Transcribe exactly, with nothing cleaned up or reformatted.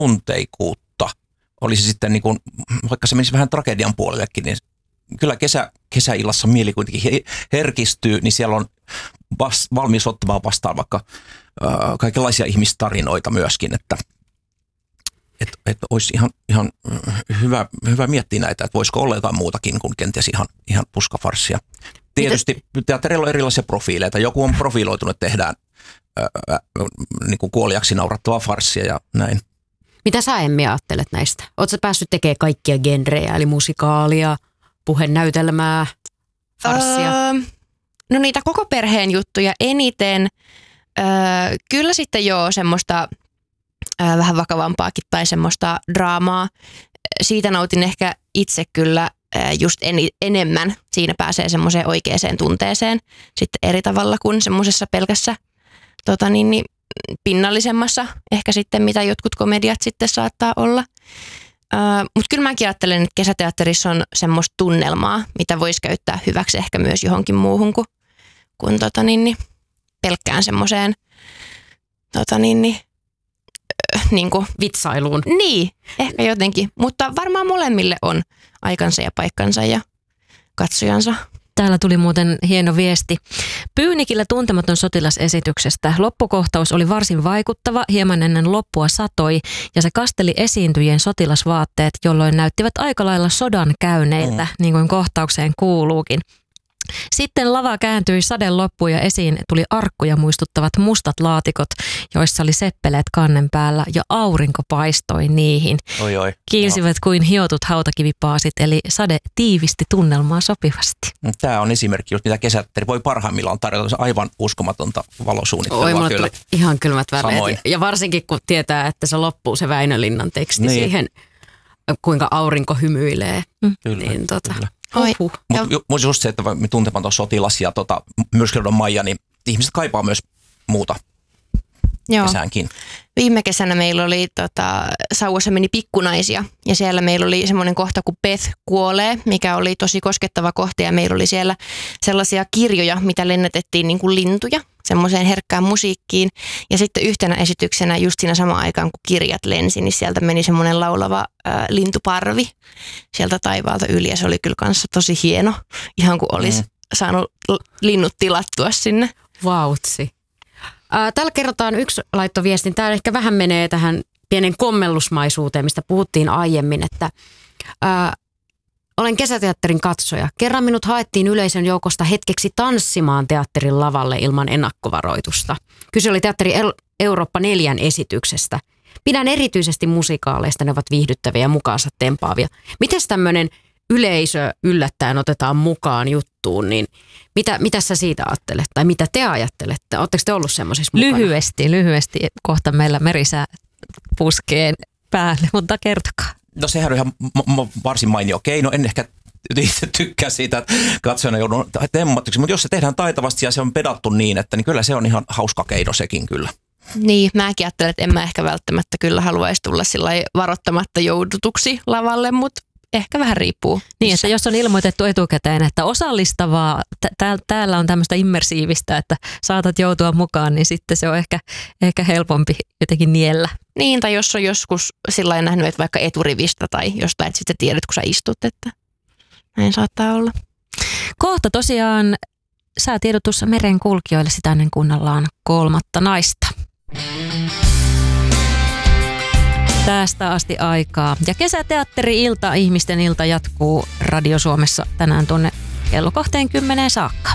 tunteikuutta. Oli se sitten, niin kuin, vaikka se menisi vähän tragedian puolellekin, niin kyllä kesä, kesäillassa mieli kuitenkin herkistyy, niin siellä on vas, valmis ottamaan vastaan vaikka äh, kaikenlaisia ihmistarinoita myöskin, että Että et olisi ihan, ihan hyvä, hyvä miettiä näitä, että voisiko olla jotain muutakin kuin kenties ihan, ihan puskafarssia. Tietysti teatterilla on erilaisia profiileita. Joku on profiiloitunut, että tehdään ää, niin kuin kuoliaksi naurattavaa farssia ja näin. Mitä sä, Emmi, ajattelet näistä? Oletko päässyt tekemään kaikkia genrejä, eli musikaalia, puhenäytelmää, farssia? Öö, no niitä koko perheen juttuja eniten. Öö, kyllä sitten joo semmoista Äh, vähän vakavampaakin tai semmoista draamaa. Siitä nautin ehkä itse kyllä äh, just en, enemmän. Siinä pääsee semmoiseen oikeaan tunteeseen sitten eri tavalla kuin semmoisessa pelkässä tota niin, niin, pinnallisemmassa ehkä sitten, mitä jotkut komediat sitten saattaa olla. Äh, Mutta kyllä mäkin ajattelen, että kesäteatterissa on semmoista tunnelmaa, mitä voisi käyttää hyväksi ehkä myös johonkin muuhun kuin, kuin tota niin, niin, pelkkään semmoiseen tota niin, niin, niin kuin vitsailuun. Niin, ehkä jotenkin. Mutta varmaan molemmille on aikansa ja paikkansa ja katsojansa. Täällä tuli muuten hieno viesti. Pyynikillä tuntematon sotilasesityksestä. Loppukohtaus oli varsin vaikuttava, hieman ennen loppua satoi ja se kasteli esiintyjien sotilasvaatteet, jolloin näyttivät aika lailla sodan käyneiltä, mm. niin kuin kohtaukseen kuuluukin. Sitten lava kääntyi, sade loppui ja esiin tuli arkkuja muistuttavat mustat laatikot, joissa oli seppeleet kannen päällä ja aurinko paistoi niihin. Oi, oi. Kiilsivät kuin hiotut hautakivipaasit, eli sade tiivisti tunnelmaa sopivasti. Tämä on esimerkki, mitä kesäteatteri voi parhaimmillaan tarjota, aivan uskomatonta valosuunnittelua. Oi, mulle kyllä. Ihan kylmät väreet. Samoin. Ja varsinkin kun tietää, että se loppuu se Väinö Linnan teksti niin siihen, kuinka aurinko hymyilee. Kyllä, niin, tota. kyllä. Oho. Mutta just se, että me tuntematon sotilas ja tota, Myrskyluodon Maija, niin ihmiset kaipaa myös muuta Joo. kesäänkin. Viime kesänä meillä oli tota, Sauvassa meni pikkunaisia ja siellä meillä oli semmoinen kohta, kun Beth kuolee, mikä oli tosi koskettava kohta ja meillä oli siellä sellaisia kirjoja, mitä lennätettiin niin kuin lintuja semmoiseen herkkään musiikkiin ja sitten yhtenä esityksenä just siinä samaan aikaan, kun kirjat lensi, niin sieltä meni semmoinen laulava ää, lintuparvi sieltä taivaalta yli ja se oli kyllä kanssa tosi hieno, ihan kuin olisi mm. saanut linnut tilattua sinne. Vautsi. Ää, täällä kerrotaan yksi laittoviestin. Tämä ehkä vähän menee tähän pienen kommellusmaisuuteen, mistä puhuttiin aiemmin, että ää, olen kesäteatterin katsoja. Kerran minut haettiin yleisön joukosta hetkeksi tanssimaan teatterin lavalle ilman ennakkovaroitusta. Kyse oli Teatteri Eurooppa neljän esityksestä. Pidän erityisesti musikaaleista, ne ovat viihdyttäviä ja mukaansa tempaavia. Mites tämmöinen yleisö yllättäen otetaan mukaan juttuun, niin mitä, mitä sä siitä ajattelet? Tai mitä te ajattelette? Oletteko te ollut semmoisissa mukana? Lyhyesti, lyhyesti. Kohta meillä merisää puskeen päälle, mutta kertokaa. No sehän on ihan m- m- varsin mainio keino. En ehkä itse tykkää siitä, että katsojana joudun temmattuksi, mutta jos se tehdään taitavasti ja se on pedattu niin, että niin kyllä se on ihan hauska keino sekin kyllä. Niin, mäkin ajattelen, että en mä ehkä välttämättä kyllä haluaisi tulla sillai varoittamatta joudutuksi lavalle, mutta ehkä vähän riippuu. Niin, että jos on ilmoitettu etukäteen, että osallistavaa, tää, täällä on tämmöistä immersiivistä, että saatat joutua mukaan, niin sitten se on ehkä, ehkä helpompi jotenkin niellä. Niin, tai jos on joskus sillai nähnyt, että vaikka eturivistä tai jostain, että sitten tiedät, kun sä istut, että näin saattaa olla. Kohta tosiaan säätiedotus merenkulkijoille, sitä ennen kuunnellaan kolmatta naista. Tästä asti aikaa. Ja kesäteatteri-ilta, ihmisten ilta jatkuu Radio Suomessa tänään tuonne kello kaksikymmentä saakka.